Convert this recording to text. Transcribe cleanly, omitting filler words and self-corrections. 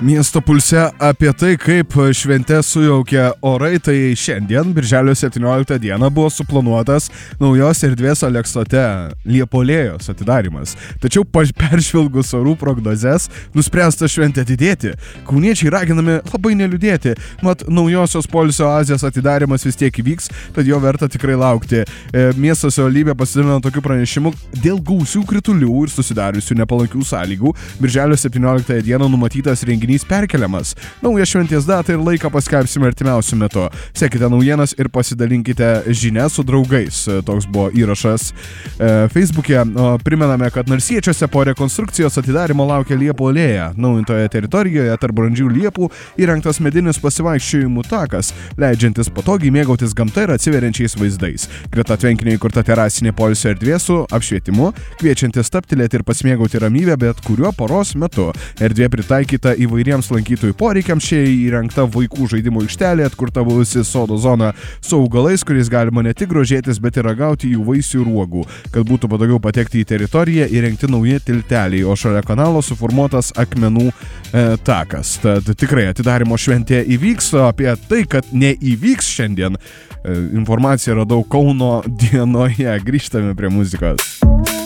Miesto pulse apie tai, kaip šventę sujaukia orai, tai šiandien, birželio 17 dieną, buvo suplanuotas naujos erdvės Aleksote Liepolėjos atidarimas. Tačiau peržvelgus orų prognozes, nuspręsta šventę atidėti. Kauniečiai raginami labai neliūdėti, mat naujosios poilsio oazės atidarimas vis tiek įvyks, tad jo verta tikrai laukti. Miesto savivaldybė pasidalino tokiu pranešimu dėl gausių kritulių ir susidariusių nepalankių sąlygų. Birželio 17 dieną numatytas renginys perkeliamas. Naują šventės datą ir laiką paskelbsime artimiausiu metu. Sekite naujienas ir pasidalinkite žinią su draugais. Toks buvo įrašas Facebook'e. Primename, kad Narsiečiuose po rekonstrukcijos atidarimo laukia Liepų alėja. Naujintoje teritorijoje tarp brandžių liepų įrengtas medinis pasivaikščiojimų takas, leidžiantis patogiai mėgautis gamta ir atsiveriančiais vaizdais. Greta tvenkinio įkurta terasinė poilsio erdvė su apšvietimu, kviečiantis stabtelėti ir pasimėgauti ramybę bet kuriuo paros metu. Erdvė pritaikyta įvairiems lankytojų poreikiams, čia įrengta vaikų žaidimų aikštelė, atkurta buvusi sodo zona su augalais, kuriais galima ne tik grožėtis, bet ir ragauti jų vaisių ir uogų. Kad būtų patogiau patekti į teritoriją, įrengti nauji tilteliai, o šalia kanalo suformuotas akmenų takas. Tad tikrai atidarimo šventė įvyks, apie tai, kad neįvyks šiandien, informaciją radau Kauno dienoje. Grįžtame prie muzikos.